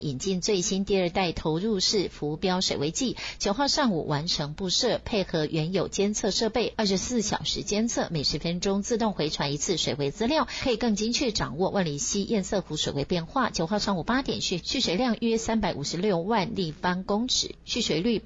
引进最新第2代投入式浮标水位计，9号上午完成布设，配合原有监测设备，24小时监测，每10分钟自动回传一次水位资料，可以更精确掌握万里溪堰塞湖水位变化。9号上午8点蓄水量约356万立方公尺，蓄水率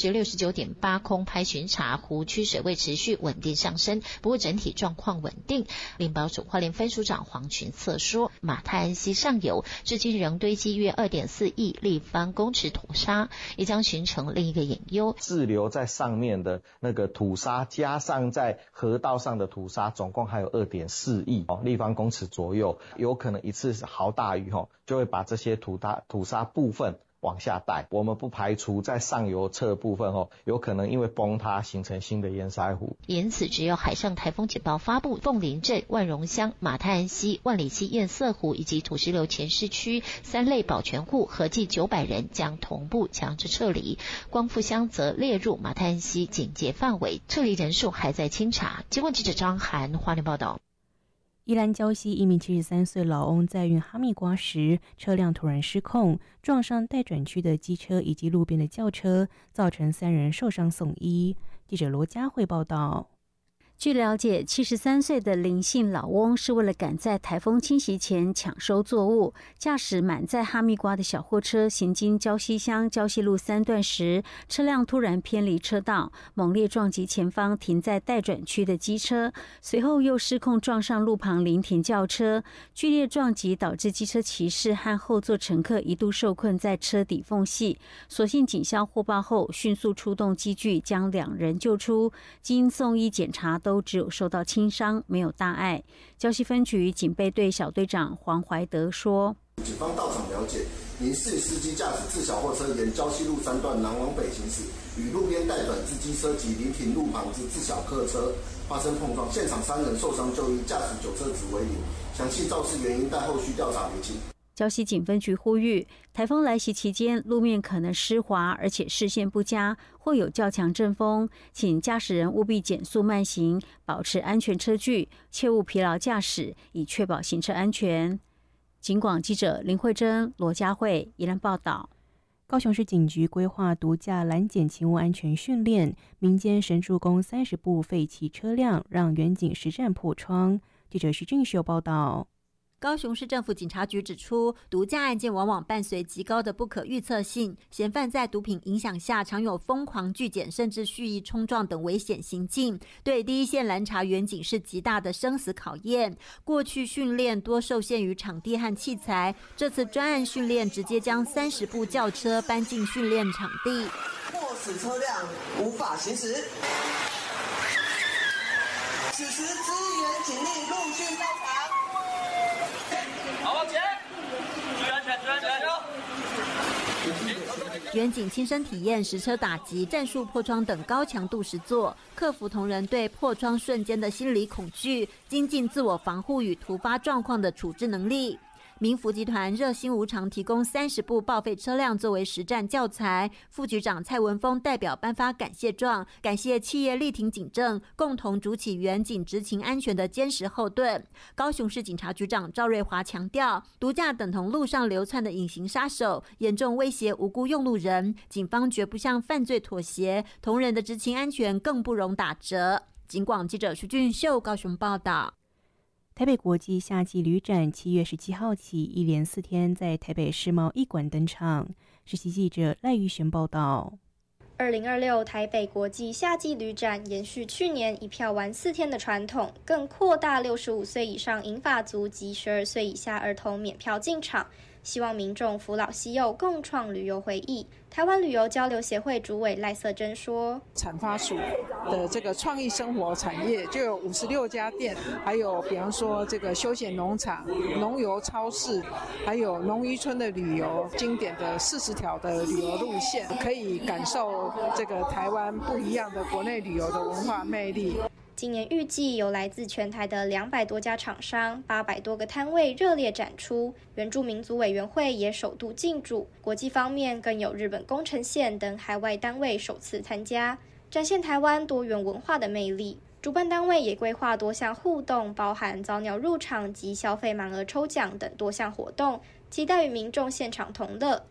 69.8%，空拍巡查，湖区水位持续稳定上升，不过整体状况稳定。林保署花莲分署长黄群策说，马太安溪上游至今仍堆积约2.4亿立方公尺土沙，也将形成另一个隐忧。 滞留在上面的那个土沙，加上在河道上的土沙，总共还有2.4亿立方公尺左右，有可能一次豪大雨就会把这些土沙部分往下带。我们不排除在上游侧部分有可能因为崩塌形成新的堰塞湖。 因此只有海上台风警报发布，凤林镇、万荣乡、马太安溪、万里溪堰塞湖以及土石流前市区3类保全户合计900人将同步强制撤离。光复乡则列入马太安溪警戒范围，撤离人数还在清查。经过记者张涵花莲报道。 宜兰礁溪一名73岁老翁在运哈密瓜时，车辆突然失控，撞上待转区的机车以及路边的轿车，造成3人受伤送医。记者罗佳慧报道。 据了解，73岁的林姓老翁是为了赶在台风侵袭前抢收作物，驾驶满载哈密瓜的小货车行经礁溪乡礁溪路3段时，车辆突然偏离车道，猛烈撞击前方停在待转区的机车，随后又失控撞上路旁临停轿车，剧烈撞击导致机车骑士和后座乘客一度受困在车底缝隙，所幸警消获报后迅速出动机具将2人救出，经送医检查都只有受到轻伤，没有大碍。礁溪分局警备队小队长黄怀德说：“ 警方到场了解，林姓司机驾驶自小货车沿礁溪路3段南往北行驶，与路边待转之机车及临停路旁之自小客车发生碰撞，现场3人受伤就医，驾驶酒测值为0，详细肇事原因待后续调查厘清。” 礁溪警分局呼吁，台风来袭期间路面可能湿滑，而且视线不佳，或有较强阵风，请驾驶人务必减速慢行，保持安全车距，切勿疲劳驾驶，以确保行车安全。警广记者林慧珍、罗佳慧宜兰报道。 高雄市警局规划独家拦检勤务安全训练，民间神助攻30部废弃车辆，让远警实战破窗。记者徐俊秀报道。 高雄市政府警察局指出，毒驾案件往往伴随极高的不可预测性，嫌犯在毒品影响下常有疯狂拒检甚至蓄意冲撞等危险行径，对第一线拦查员警是极大的生死考验。过去训练多受限于场地和器材，这次专案训练直接将30部轿车搬进训练场地， 迫使车辆无法行驶。此时支援警力陆续到场。 好，往前，注意安全，注意安全。 员警亲身体验实车打击、战术破窗等高强度实作，克服同仁对破窗瞬间的心理恐惧，精进自我防护与突发状况的处置能力。民福集团热心无偿提供30部报废车辆作为实战教材，副局长蔡文峰代表颁发感谢状，感谢企业力挺警政，共同筑起远警执勤安全的坚实后盾。高雄市警察局长赵瑞华强调，毒驾等同路上流窜的隐形杀手，严重威胁无辜用路人，警方绝不向犯罪妥协，同仁的执勤安全更不容打折。警广记者徐俊秀高雄报道。 台北国际夏季旅展7月17号起一连4天在台北世贸一馆登场。实习记者赖玉璇报道。 2026台北国际夏季旅展延续去年一票玩4天的传统，更扩大65岁以上银发族及12岁以下儿童免票进场，希望民众扶老携幼，共创旅游回忆。台湾旅游交流协会主委赖瑟珍说， 产发署的这个创意生活产业就有56家店，还有比方说这个休闲农场、农游超市，还有农渔村的旅游，经典的40条的旅游路线，可以感受这个台湾不一样的国内旅游的文化魅力。 今年预计有来自全台的200多家厂商、800多个摊位热烈展出，原住民族委员会也首度进驻，国际方面更有日本宫城县等海外单位首次参加，展现台湾多元文化的魅力。 主办单位也规划多项互动，包含早鸟入场及消费满额抽奖等多项活动，期待与民众现场同乐。